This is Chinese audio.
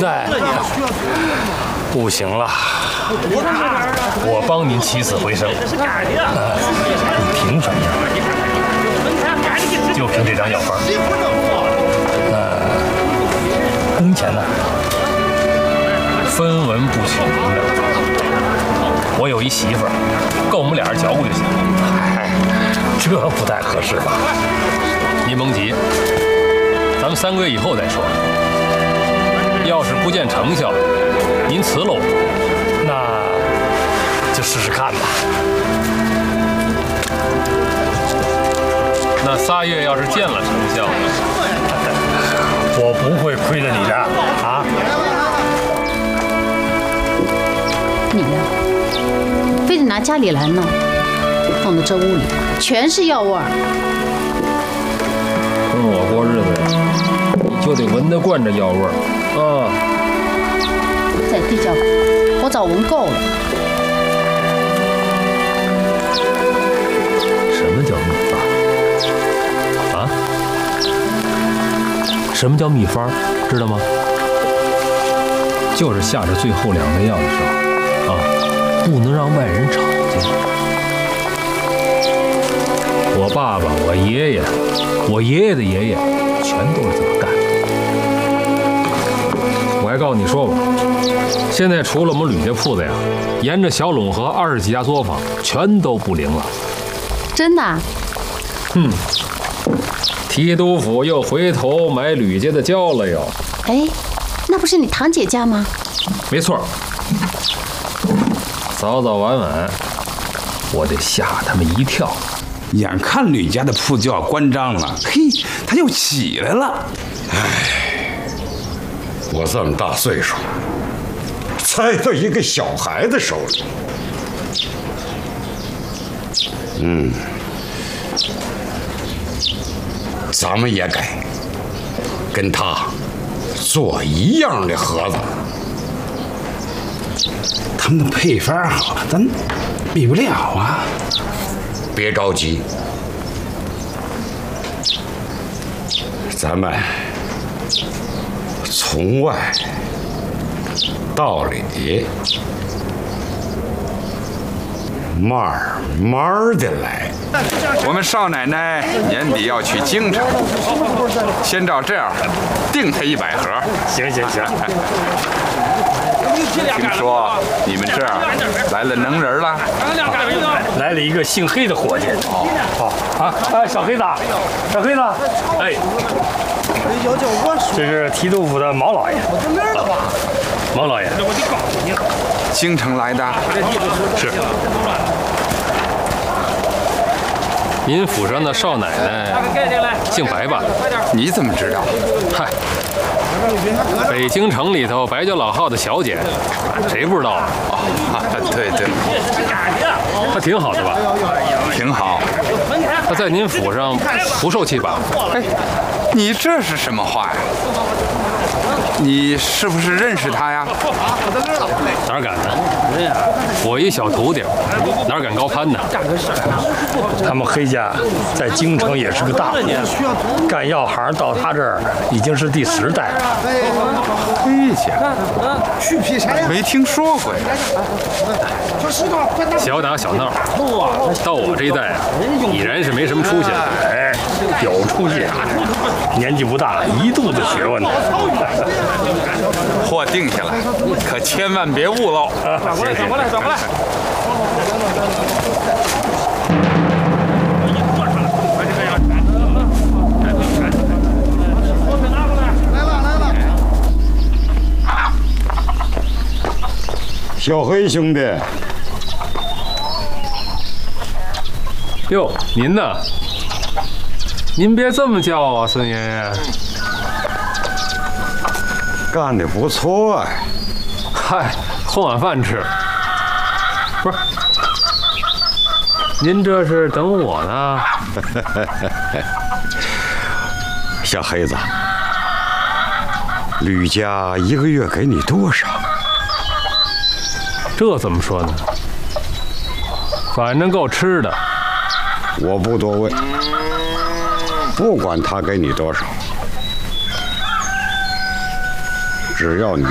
在不行了，我帮您起死回生。你凭什么？就凭这张药方。工钱呢？分文不取您的。我有一媳妇儿，够我们俩人嚼咕就行。哎，这不太合适吧？您甭急，咱们3个月以后再说。要是不见成效，您辞了我，那就试试看吧。那3月要是见了成效，我不会亏着你的啊。 你呀，非得拿家里来弄，弄到这屋里全是药味儿。 跟我过日子呀，你就得闻得惯这药味儿啊。 再地窖，我早闻够了。 什么叫秘方啊？什么叫秘方？知道吗？就是下着最后2味药的时候啊，不能让外人瞅见。我爸爸、我爷爷、我爷爷的爷爷，全都是这么干的。我还告诉你说吧，现在除了我们吕家铺子呀，沿着小陇河20几家作坊全都不灵了。 真的？ 提督府又回头买吕家的胶了哟。 哎，那不是你堂姐家吗？ 没错，早早晚晚，我得吓他们一跳。 眼看吕家的铺就要关张了，嘿，他又起来了。 我这么大岁数，栽到一个小孩子手里，咱们也该跟他做一样的盒子。 他们的配方好，咱比不了啊。 别着急，咱们从外到里，慢慢的来。 我们少奶奶年底要去京城，先照这样定她100盒。 行。 听说你们这儿来了能人了？ 来了一个姓黑的伙计。小黑子，哎，这是提督府的毛老爷。毛老爷， 京城来的？ 是。您府上的少奶奶姓白吧？ 你怎么知道？ 嗨，北京城里头白家老号的小姐，谁不知道啊？ 对， 她挺好的吧？ 挺好。 她在您府上不受气吧？ 哎，你这是什么话呀？你是不是认识她呀？ 哪敢呢？我一小徒弟，哪敢高攀呢？他们黑家在京城也是个大户，干药行到他这儿已经是第10代了。 黑家，没听说过呀。 小打小闹，到我这一代啊，已然是没什么出息了。哎，有出息，年纪不大，一肚子学问呢。 货定下来，可千万别误喽。 转过来。 小黑兄弟， 哟，您呢？您别这么叫啊，孙爷爷。 干得不错啊！ 嗨，混碗饭吃。不是，您这是等我呢？ 小黑子，吕家1个月给你多少？ 这怎么说呢？反正够吃的。 我不多问，不管他给你多少，只要你